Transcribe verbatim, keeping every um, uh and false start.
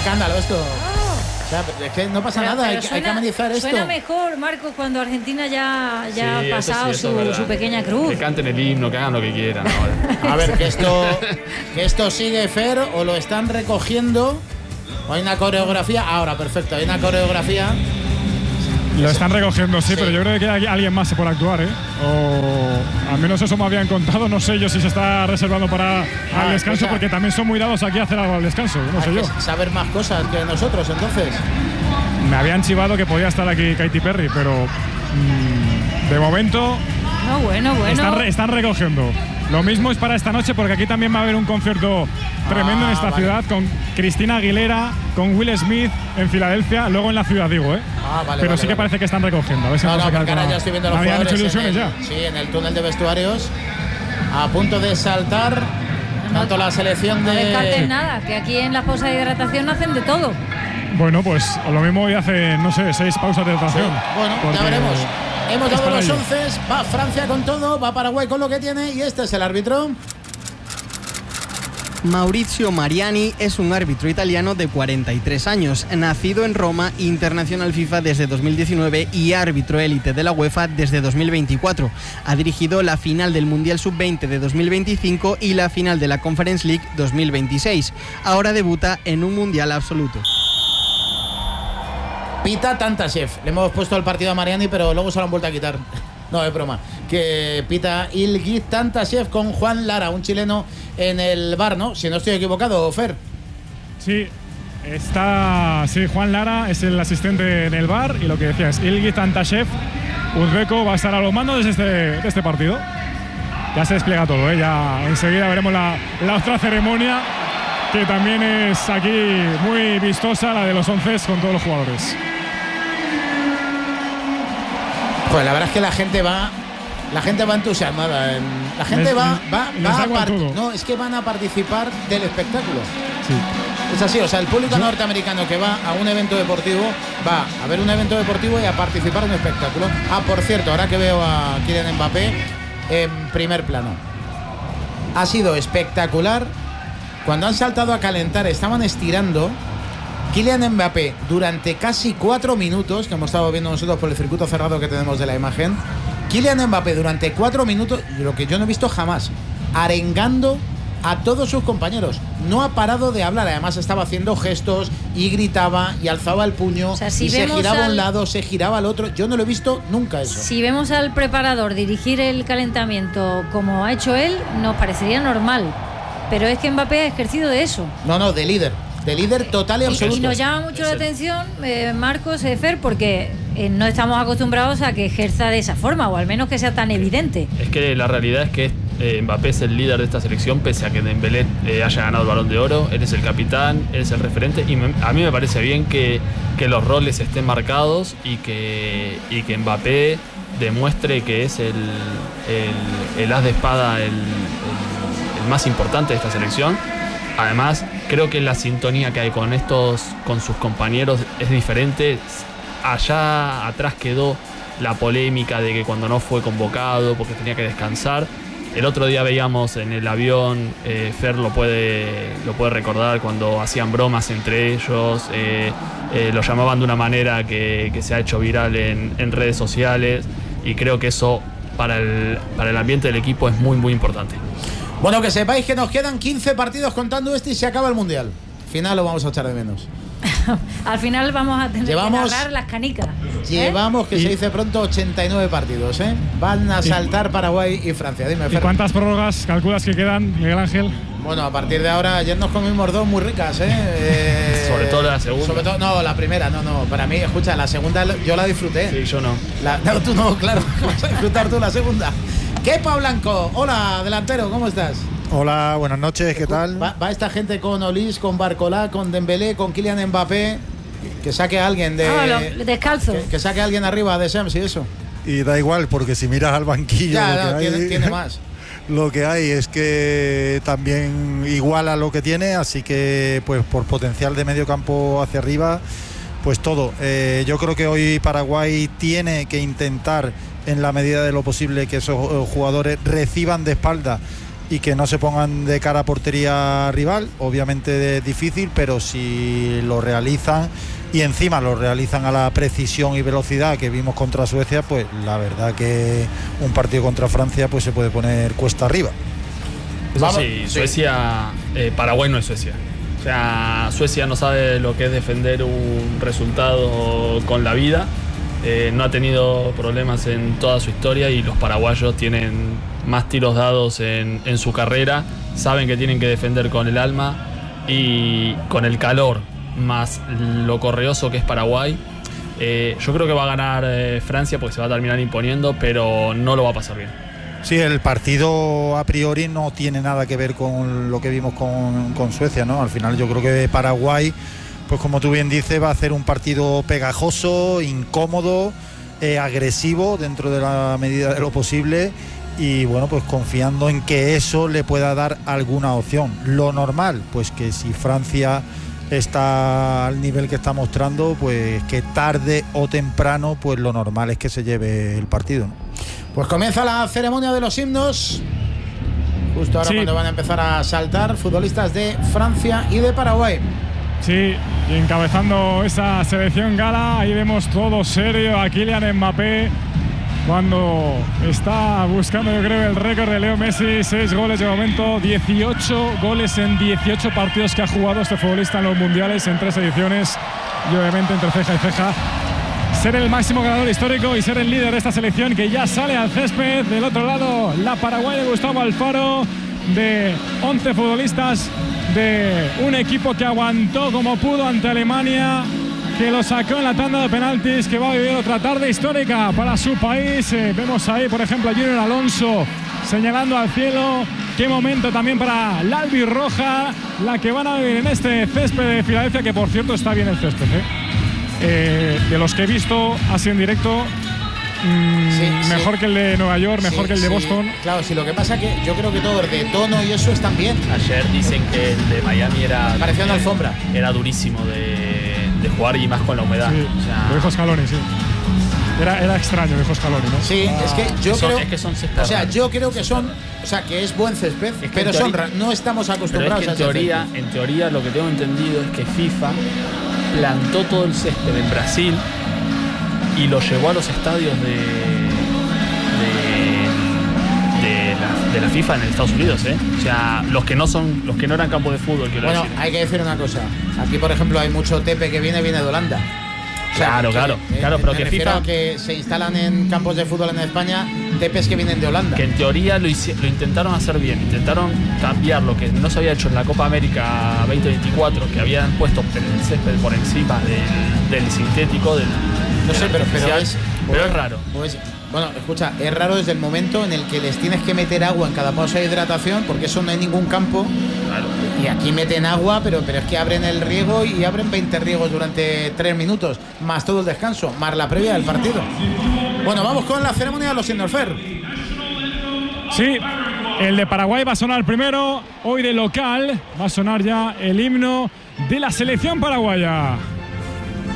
escándalo esto. O sea, es que no pasa pero, nada, pero hay, suena, hay que amenizar esto. Suena mejor, Marcos, cuando Argentina ya, ya Sí, ha pasado sí, su, su pequeña cruz. Que canten el himno, que hagan lo que quieran ahora. A ver, que esto, que esto sigue, Fer, o lo están recogiendo. O hay una coreografía. Ahora, perfecto, hay una coreografía. Lo están recogiendo, sí, sí, pero yo creo que alguien más se puede actuar, ¿eh? O al menos eso me habían contado. No sé yo si se está reservando para Ah, el descanso, escucha. porque también son muy dados aquí a hacer algo al descanso. No sé Hay yo. que saber más cosas que nosotros, entonces. Me habían chivado que podía estar aquí Katy Perry, pero mmm, de momento No, bueno, bueno. están, re- están recogiendo. Lo mismo es para esta noche, porque aquí también va a haber un concierto tremendo Ah, en esta vale. ciudad con Cristina Aguilera, con Will Smith en Filadelfia, luego en la ciudad, digo, ¿eh? Ah, vale, Pero vale, sí que vale. parece que están recogiendo. A ver si No, vamos no, a quedar porque ahora con la- ya estoy viendo los Me habían jugadores hecho ilusiones en el, ya. Sí, en el túnel de vestuarios, a punto de saltar tanto la selección No de... descartes nada, que aquí en las pausas de hidratación hacen de todo. Bueno, pues lo mismo hoy hace, no sé, seis pausas de Sí, hidratación. bueno, porque ya veremos. Hemos es dado para los ello. once, va Francia con todo, va Paraguay con lo que tiene y este es el árbitro. Maurizio Mariani es un árbitro italiano de cuarenta y tres años, nacido en Roma, internacional FIFA desde dos mil diecinueve y árbitro élite de la UEFA desde dos mil veinticuatro. Ha dirigido la final del Mundial sub veinte de dos mil veinticinco y la final de la Conference League dos mil veintiséis. Ahora debuta en un Mundial absoluto. Pita Tantashev. Le hemos puesto al partido a Mariani, pero luego se lo han vuelto a quitar. No, es broma. Que pita Ilgiz Tantashev con Juan Lara, un chileno en el V A R, ¿no? Si no estoy equivocado, Fer. Sí, está. Sí, Juan Lara es el asistente en el V A R y lo que decía es Ilgiz Tantashev, uzbeco, va a estar a los mandos de este, de este partido. Ya se despliega todo, ¿eh? Ya enseguida veremos la, la otra ceremonia, que también es aquí muy vistosa, la de los once con todos los jugadores. Pues la verdad es que la gente va. La gente va entusiasmada. en- la gente Les- va, va, les va da a igual par- todo. No, es que van a participar del espectáculo. Sí. Es así, o sea, el público norteamericano que va a un evento deportivo va a ver un evento deportivo y a participar en un espectáculo. Ah, por cierto, ahora que veo a Kylian Mbappé en primer plano. Ha sido espectacular. Cuando han saltado a calentar, estaban estirando. Kylian Mbappé durante casi cuatro minutos, que hemos estado viendo nosotros por el circuito cerrado que tenemos de la imagen. Kylian Mbappé durante cuatro minutos, lo que yo no he visto jamás, arengando a todos sus compañeros. No ha parado de hablar, además estaba haciendo gestos y gritaba y alzaba el puño, O sea, si y se vemos giraba a al- un lado, se giraba al otro. Yo no lo he visto nunca eso. Si vemos al preparador dirigir el calentamiento como ha hecho él, nos parecería normal. Pero es que Mbappé ha ejercido de eso. No, no, de líder, de líder total y Y, absoluto. y nos llama mucho Es la el- atención, eh, Marcos, eh, Fer, porque eh, no estamos acostumbrados a que ejerza de esa forma, o al menos que sea tan evidente. Es que la realidad es que eh, Mbappé es el líder de esta selección, pese a que Dembélé eh, haya ganado el Balón de Oro. Él es el capitán, él es el referente, y me- a mí me parece bien que, que los roles estén marcados y que, y que Mbappé demuestre que es el, el, el as de espada, el, el- el más importante de esta selección. Además, creo que la sintonía que hay con estos, con sus compañeros es diferente. Allá atrás quedó la polémica de que cuando no fue convocado porque tenía que descansar. El otro día veíamos en el avión, eh, Fer lo puede, lo puede recordar, cuando hacían bromas entre ellos, eh, eh, lo llamaban de una manera que, que se ha hecho viral en, en redes sociales, y creo que eso para el, para el ambiente del equipo es muy muy importante. Bueno, que sepáis que nos quedan quince partidos contando este y se acaba el Mundial. Al final lo vamos a echar de menos. Al final vamos a tener Llevamos- que narrar las canicas. ¿eh? Llevamos, que Y- se dice pronto, ochenta y nueve partidos, ¿eh? Van a saltar Paraguay y Francia. Dime, ¿Y Fer. cuántas prórrogas calculas que quedan, Miguel Ángel? Bueno, a partir de ahora, ayer nos comimos dos muy ricas, ¿eh? Eh, Sobre todo la segunda. Sobre todo, no, la primera, no, no. Para mí, escucha, la segunda yo la disfruté. Sí, yo no. La- no, tú no, claro. Vas a disfrutar tú la segunda. Kepa Blanco, hola, delantero, ¿cómo estás? Hola, buenas noches, ¿qué tal? Va, va esta gente con Olis, con Barcolá, con Dembélé, con Kylian Mbappé. Que saque a alguien de. Ah, lo- descalzo. Que, que saque a alguien arriba de Shams y eso. Y da igual, porque si miras al banquillo, Ya, lo, no, que tiene, hay, tiene más. lo que hay es que también iguala lo que tiene, así que pues por potencial de medio campo hacia arriba, pues todo. Eh, yo creo que hoy Paraguay tiene que intentar, en la medida de lo posible, que esos eh, jugadores reciban de espalda y que no se pongan de cara a portería rival. Obviamente es difícil, pero si lo realizan y encima lo realizan a la precisión y velocidad que vimos contra Suecia, pues la verdad que un partido contra Francia pues se puede poner cuesta arriba. Eso sí, Suecia, eh, Paraguay no es Suecia. O sea, Suecia no sabe lo que es defender un resultado con la vida. Eh, no ha tenido problemas en toda su historia y los paraguayos tienen más tiros dados en, en su carrera. Saben que tienen que defender con el alma y con el calor, más lo correoso que es Paraguay. Eh, yo creo que va a ganar eh, Francia porque se va a terminar imponiendo, pero no lo va a pasar bien. Sí, el partido a priori no tiene nada que ver con lo que vimos con, con Suecia, ¿no? Al final yo creo que Paraguay, pues como tú bien dices, va a hacer un partido pegajoso, incómodo, eh, agresivo dentro de la medida de lo posible y bueno, pues confiando en que eso le pueda dar alguna opción. Lo normal, pues que si Francia está al nivel que está mostrando, pues que tarde o temprano, pues lo normal es que se lleve el partido, ¿no? Pues comienza la ceremonia de los himnos. Justo ahora sí, cuando van a empezar a saltar futbolistas de Francia y de Paraguay. Sí, y encabezando esa selección gala, ahí vemos todo serio a Kylian Mbappé cuando está buscando, yo creo, el récord de Leo Messi, seis goles de momento, dieciocho goles en dieciocho partidos que ha jugado este futbolista en los mundiales en tres ediciones y obviamente entre ceja y ceja ser el máximo ganador histórico y ser el líder de esta selección que ya sale al césped. Del otro lado, la Paraguay de Gustavo Alfaro, de once futbolistas de un equipo que aguantó como pudo ante Alemania, que lo sacó en la tanda de penaltis, que va a vivir otra tarde histórica para su país. Eh, vemos ahí, por ejemplo, a Junior Alonso señalando al cielo. Qué momento también para la albirroja, la que van a vivir en este césped de Filadelfia, que por cierto está bien el césped, ¿eh? Eh, de los que he visto así en directo, mmm, sí, mejor sí. que el de Nueva York, mejor sí, que el de sí. Boston. Claro, sí, lo que pasa que yo creo que todos de tono y eso están bien. Ayer dicen que el de Miami era parecía una alfombra, era durísimo de, de jugar y más con la humedad. Sí, o sea, lo dijo Scaloni, sí. Era, era extraño, dijo Scaloni, ¿no? Sí, ah, es que yo son, creo es que son o sea, yo creo que son, o sea, que es buen césped, es que pero son no estamos acostumbrados pero es que en a teoría, césped. En teoría lo que tengo entendido es que FIFA plantó todo el césped en Brasil y lo llevó a los estadios de de, de, la, de la FIFA en Estados Unidos, ¿eh? O sea, los que no son, los que no eran campos de fútbol, quiero bueno, decir. Hay que decir una cosa. Aquí, por ejemplo, hay mucho Tepe que viene, viene de Holanda. O sea, claro, que, claro, eh, claro, pero que FIFA que se instalan en campos de fútbol en España, tepes que vienen de Holanda. Que en teoría lo, hice, lo intentaron hacer bien, intentaron cambiar lo que no se había hecho en la Copa América veinte veinticuatro, que habían puesto el césped por encima del, del sintético, del no sé, pero, pero es pero es raro. Pues, bueno, escucha, es raro desde el momento en el que les tienes que meter agua en cada pausa de hidratación, porque eso no hay ningún campo. Claro. Y aquí meten agua, pero, pero es que abren el riego y abren veinte riegos durante tres minutos, más todo el descanso, más la previa del partido. Bueno, vamos con la ceremonia de los himnos, Fer. Sí, el de Paraguay va a sonar primero, hoy de local, va a sonar ya el himno de la selección paraguaya.